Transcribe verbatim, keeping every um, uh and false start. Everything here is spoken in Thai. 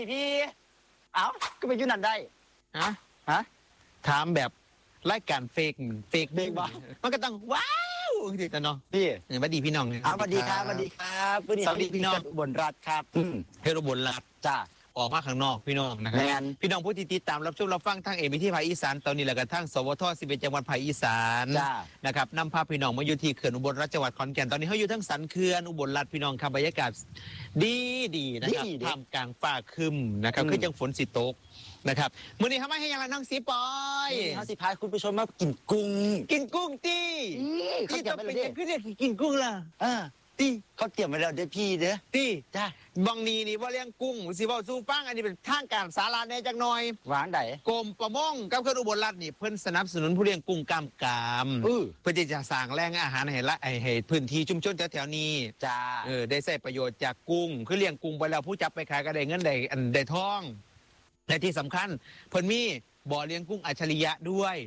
พี่เอ้าก็ไปยุ่นนั่นได้ฮะฮะถามแบบรายการเฟกเฟกเฟกบ่มันก็ต้องว้าวจริงๆเนาะพี่สวัสดีพี่น้องอ้าวสวัสดีครับสวัสดีครับสวัสดีพี่น้องบนรัฐครับอืมเฮโรบนลัดจ้าออกมาข้างนอกพี่น้องนะครัแม่นพี่น้องผู้ที่ติดตามรับชมรับฟังทางเอ็มบีที่ภาคอีสานตอนนี้แหละกันทั้งสวทสิบเอ็ดจังหวัดภาคอีสานจ้านะครับนำพาพี่น้องมาอยู่ที่เขื่อนอุบลรัฐจังหวัดขอนแก่นตอนนี้เขาอยู่ทั้งสันเขื่อนอุบลรัฐพี่น้องครับบรรยากาศดีดีนะครับดีดีท่ามกลางฟ้าครึมนะครับอืมคือจังฝนสิตกนะครับมื้อนี้ทำไมให้ยังไงน้องสีปอยนี่เขาสิพาคุณผู้ชมมากินกุ้งกินกุ้งตีอี้เขาที่เตรียต้มองไว้เป็นแล้วเด้ยังไงคือเรียกกินกุ้งล่ะอ่าตีเขาเตรียมไว้แล้วเด้อพี่เด้อตีจ้าบางนีนี่ว่าเลี้ยงกุ้งสิว่าสู้ฟังอันนี้เป็นทางการสาราแน่จักหน่อยหวานไดกรมประมงกับเขื่อนอุบลรัฐนี่เพิ่นสนับสนุนผู้เลี้ยงกุ้งกล้ามกรามอื้อเพื่อที่จะสร้างแหล่งอาหารให้ละให้พื้นที่ชุมชนแถวๆนี้จ้าเออได้ใช้ประโยชน์จากกุ้งคือเลี้ยงกุ้งไปแล้วผู้จับไปขายก็ได้เงินได้อันได้ทองและที่สำคัญเพิ่นมีบ่อเลี้ยงกุ้งอัจฉริยะด้วย